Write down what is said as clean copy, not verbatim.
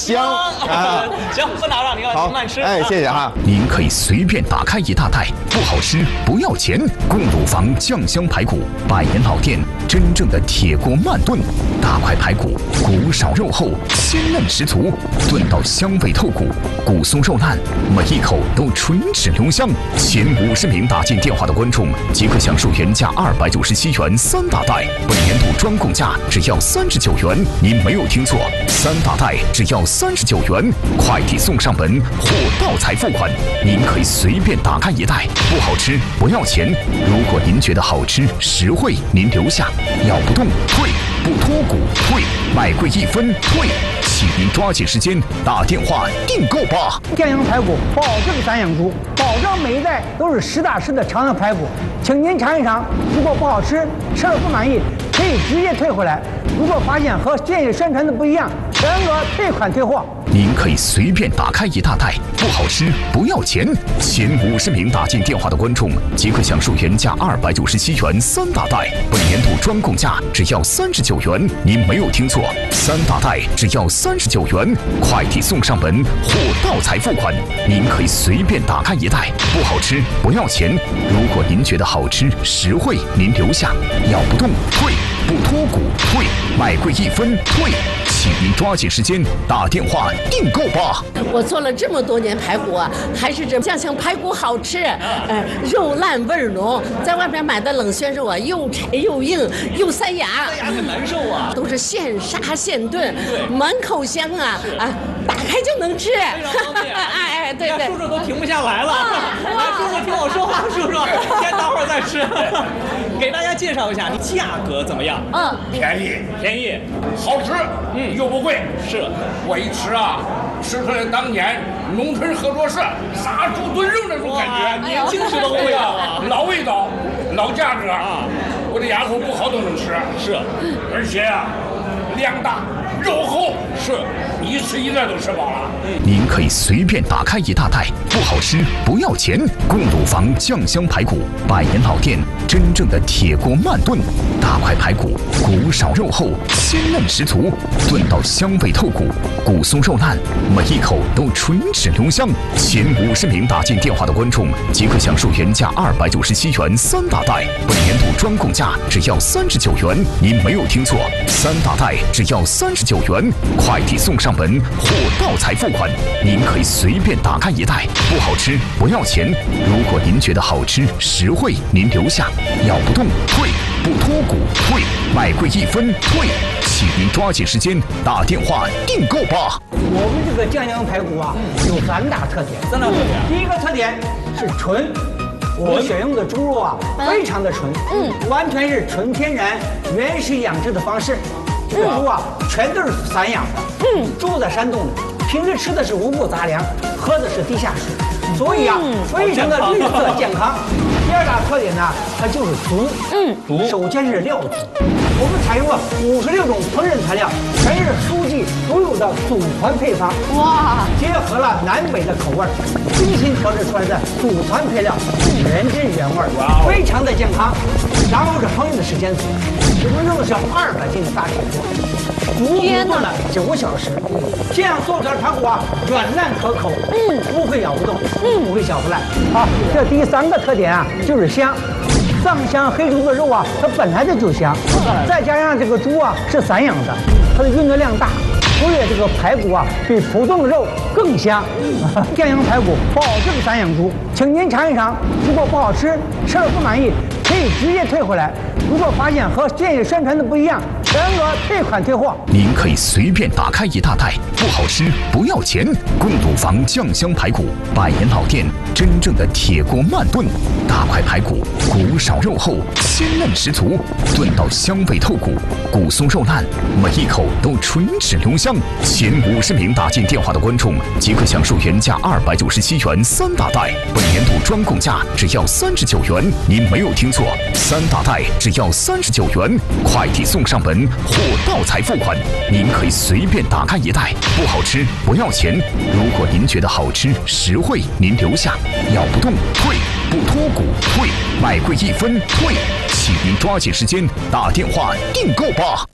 香啊！ 行，不打扰您了，您慢吃。 哎，谢谢哈。 您可以随便打开一大袋，不好吃不要钱。贡乳房酱香排骨，百年老店，真正的铁锅慢炖，大块排骨，骨少肉厚，鲜嫩十足，炖到香味透骨，骨松肉烂，每一口都唇齿留香。前50名打进电话的观众即可享受原价297元3大袋，本年度专供价只要39元。您没有听错，3大袋只要39元，快递送上门，货到才付款。您可以随便打开一袋，不好吃不要钱。如果您觉得好吃实惠，您留下，咬不动退，不脱骨退，买贵1分退。请您抓紧时间打电话订购吧。 酱香排骨保证散养猪，保证每一袋都是实打实的长阳排骨，请您尝一尝。如果不好吃，吃了不满意，可以直接退回来。如果发现和建议宣传的不一样，全额退款退货。 您可以随便打开一大袋，不好吃不要钱。前50名打进电话的观众即可享受原价297元3大袋，本年度专供价只要39元。您没有听错，3大袋只要39元，快递送上门，货到才付款。您可以随便打开一袋，不好吃不要钱。如果您觉得好吃实惠，您留下，咬不动退，不脱骨退，买贵1分退。请您抓紧时间打电话订购吧。 我做了这么多年排骨啊，还是这酱香排骨好吃，肉烂味儿浓。在外面买的冷鲜肉啊，又柴又硬又塞牙， 塞牙很难受啊。 都是现杀现炖，满口香啊，打开就能吃， 非常方便。 哎，对对， 叔叔都停不下来了。来，叔叔听我说话，叔叔先等会儿再吃。给大家介绍一下，价格怎么样？便宜， 好吃，又不贵。 是， 我一吃啊，吃出来当年农村合作社杀猪炖肉那种感觉， 年轻时的味道啊， 老味道，老价格啊，我的牙口不好都能吃。 是， 而且啊，量大肉厚， 是一吃一袋都吃饱了。 您可以随便打开一大袋，不好吃不要钱。贡乳房酱香排骨，百年老店，真正的铁锅慢炖，大块排骨，骨少肉厚，鲜嫩十足，炖到香味透骨，骨松肉烂，每一口都唇齿留香。前50名打进电话的观众即可享受原价297元3大袋，本年度专供价只要39元。您没有听错，3大袋只要39元，快递送上门，货到才付款。您可以随便打开一袋，不好吃不要钱。如果您觉得好吃实惠，您留下，咬不动退，不脱骨退，买贵1分退。请您抓紧时间打电话订购吧。 我们这个酱香排骨啊，有3大特点。第一个特点是纯。我们选用的猪肉啊，非常的纯，完全是纯天然、原始养殖的方式。这个猪啊，全都是散养的，住在山洞里，平时吃的是五谷杂粮，喝的是地下水，所以啊，非常的绿色健康。第2大特点呢，它就是足，首先是料足，我们采用了56种烹饪材料，全是书记独有的祖传配方，结合了南北的口味，精心调制出来的祖传配料，原汁原味，非常的健康。然后这烹饪的时间我们用的是200斤的大铁锅，足足炖了9小时，这样做出来的排骨啊，软烂可口，不会咬不动，不会小不烂。好，这第3个特点啊，就是香。藏香黑猪的肉啊，它本来就香，再加上这个猪啊是散养的，它的运动量大，所以这个排骨啊比普通的肉更香。酱香排骨保证散养猪，请您尝一尝。如果不好吃，吃了不满意，可以直接退回来。如果发现和建议宣传的不一样，全额退款退货。 您可以随便打开一大袋，不好吃不要钱。贡乳房酱香排骨，百年老店，真正的铁锅慢炖，大块排骨，骨少肉厚，鲜嫩十足，炖到香味透骨，骨松肉烂，每一口都唇齿留香。前50名打进电话的观众即可享受原价297元3大袋，本年度专供价只要39元。您没有听错，3大袋只要39元，快递送上门，货到才付款。您可以随便打开一袋，不好吃不要钱。如果您觉得好吃实惠，您留下，咬不动退，不脱骨退，买贵1分退。请您抓紧时间打电话订购吧。